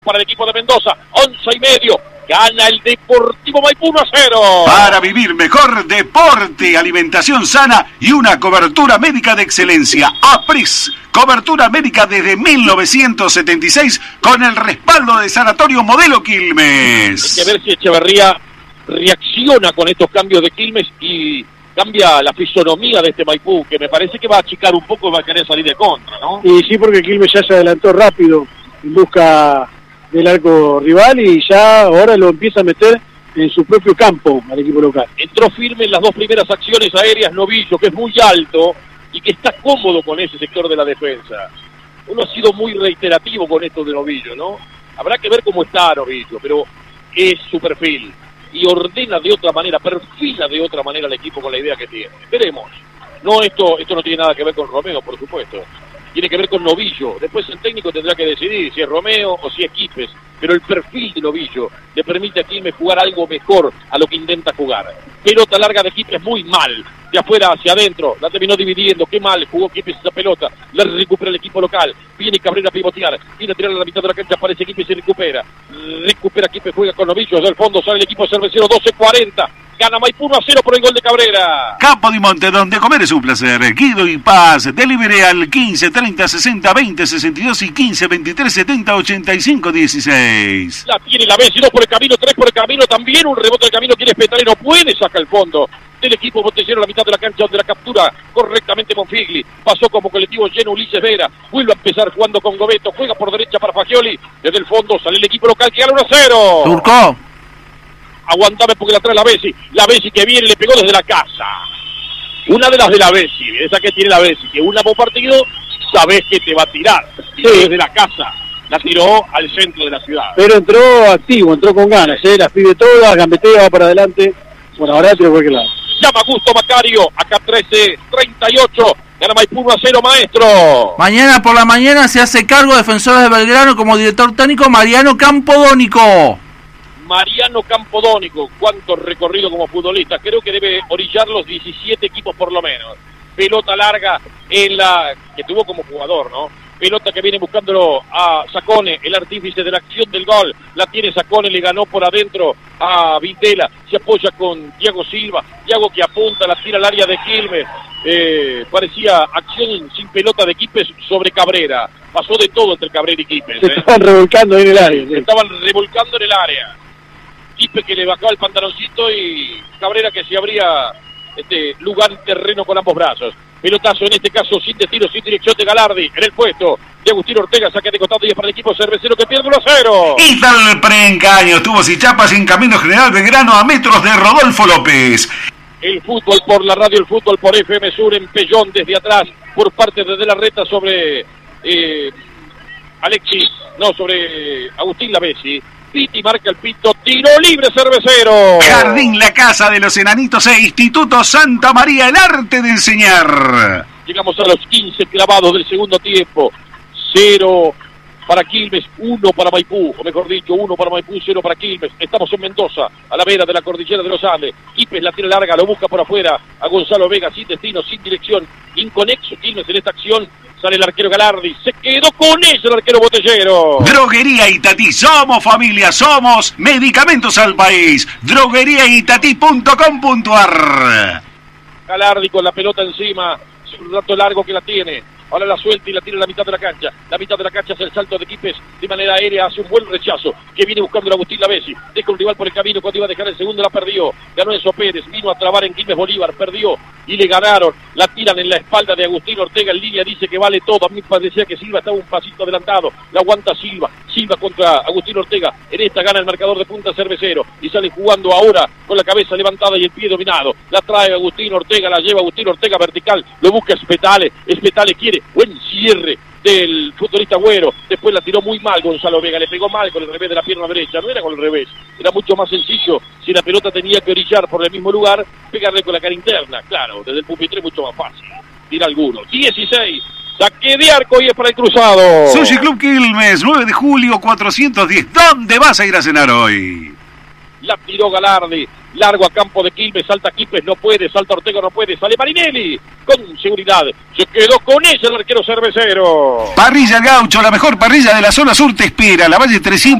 Para el equipo de Mendoza, 11:30, gana el Deportivo Maipú 1-0. Para vivir mejor, deporte, alimentación sana y una cobertura médica de excelencia. APRIS, cobertura médica desde 1976 con el respaldo de Sanatorio Modelo Quilmes. Hay que ver si Echeverría reacciona con estos cambios de Quilmes y cambia la fisonomía de este Maipú, que me parece que va a achicar un poco y va a querer salir de contra, ¿no? Y sí, porque Quilmes ya se adelantó rápido en busca del arco rival y ya ahora lo empieza a meter en su propio campo al equipo local. Entró firme en las dos primeras acciones aéreas Novillo, que es muy alto y que está cómodo con ese sector de la defensa. Uno ha sido muy reiterativo con esto de Novillo, ¿no? Habrá que ver cómo está Novillo, pero es su perfil y ordena de otra manera, perfila de otra manera al equipo con la idea que tiene. Veremos. No, esto no tiene nada que ver con Romeo, por supuesto. Tiene que ver con Novillo. Después el técnico tendrá que decidir si es Romeo o si es Quipes. Pero el perfil de Novillo le permite a Quilmes jugar algo mejor a lo que intenta jugar. Pelota larga de Quipes muy mal. De afuera hacia adentro. La terminó dividiendo. Qué mal jugó Quipes esa pelota. La recupera el equipo local. Viene Cabrera a pivotear. Viene a tirar a la mitad de la cancha. Aparece Quipes y recupera. Recupera Quipes, juega con Novillo. Desde el fondo sale el equipo cervecero. 12:40. Gana Maipú 1-0 por el gol de Cabrera. Campo de Monte, donde comer es un placer. Guido y Paz. Delivery al 15 30 60 20 62 y 15 23 70 85 16. La tiene la Bessi, 2 por el camino, 3 por el camino. También un rebote del camino. Quiere Petale, no puede. Saca el fondo del equipo botellero a la mitad de la cancha, donde la captura correctamente Monfigli. Pasó como colectivo lleno Ulises Vera. Vuelve a empezar jugando con Gobeto. Juega por derecha para Fagioli. Desde el fondo sale el equipo local que gana 1-0. Turco. Aguantame porque la trae la Bessi. La Bessi que viene le pegó desde la casa. Una de las de la Bessi, esa que tiene la Bessi, que una por partido, sabés que te va a tirar. Y sí, desde la casa la tiró al centro de la ciudad. Pero entró activo, entró con ganas, las pide todas, gambetea, va para adelante. Bueno, ahora tiro por cualquier lado. Llama Augusto Macario, acá 13:38. Gana Maipú 1-0, maestro. Mañana por la mañana se hace cargo Defensores de Belgrano como director técnico Mariano Campodónico. Mariano Campodónico, cuánto recorrido como futbolista, creo que debe orillar los 17 equipos por lo menos. Pelota larga en la que tuvo como jugador, ¿no? Pelota que viene buscándolo a Sacone, el artífice de la acción del gol. La tiene Sacone, le ganó por adentro a Vitela. Se apoya con Thiago Silva. Thiago que apunta, la tira al área de Quilmes. Parecía acción sin pelota de Quipes sobre Cabrera. Pasó de todo entre Cabrera y Quipes. Se estaban revolcando en el área. Se estaban revolcando en el área. Quipes que le bajaba el pantaloncito y Cabrera que se abría lugar en terreno con ambos brazos. Pelotazo en este caso sin destino, sin dirección de Galardi. En el puesto de Agustín Ortega, saque de costado y es para el equipo cervecero que pierde 1-0. Y tal preengaño, tubos y chapas en Camino General Belgrano a metros de Rodolfo López. El fútbol por la radio, el fútbol por FM Sur en Pellón desde atrás por parte de la Reta sobre sobre Agustín Lavesi. Piti marca el pito, tiro libre cervecero. Jardín La Casa de los Enanitos e Instituto Santa María, el arte de enseñar. Llegamos a los 15 clavados del segundo tiempo. 0 para Quilmes, 1 para Maipú, o mejor dicho, 1 para Maipú, 0 para Quilmes. Estamos en Mendoza, a la vera de la cordillera de los Andes. Quipes la tira larga, lo busca por afuera a Gonzalo Vega, sin destino, sin dirección, inconexo Quilmes en esta acción. Sale el arquero Galardi, se quedó con ella el arquero Botellero. Droguería Itatí, somos familia, somos medicamentos al país. drogueriaitatí.com.ar. Galardi con la pelota encima, es un rato largo que la tiene. Ahora la suelta y la tira en la mitad de la cancha. La mitad de la cancha hace el salto de Quipes de manera aérea, hace un buen rechazo que viene buscando el Agustín Lavesi. Deja un rival por el camino, cuando iba a dejar el segundo la perdió. Ganó Enzo Pérez, vino a trabar en Quilmes Bolívar, perdió y le ganaron. La tiran en la espalda de Agustín Ortega en línea, dice que vale todo. A mí parecía que Silva estaba un pasito adelantado. La aguanta Silva. Silva contra Agustín Ortega. En esta gana el marcador de punta cervecero y sale jugando ahora con la cabeza levantada y el pie dominado. La trae Agustín Ortega, la lleva Agustín Ortega vertical, lo busca Spetale. Spetale quiere buen cierre del futbolista Güero. Después la tiró muy mal Gonzalo Vega, le pegó mal con el revés de la pierna derecha. No era con el revés, era mucho más sencillo. Si la pelota tenía que orillar por el mismo lugar, pegarle con la cara interna. Claro, desde el pupitre mucho más fácil. Tira alguno. 16. Saque de arco y es para el cruzado. Sushi Club Quilmes, 9 de julio 410. ¿Dónde vas a ir a cenar hoy? la tiró Galardi, largo a campo de Quilmes, salta Quilmes, no puede, salta Ortega, no puede, sale Marinelli, con seguridad, se quedó con ella el arquero cervecero. Parrilla El Gaucho, la mejor parrilla de la zona sur te espera, la Valle 300.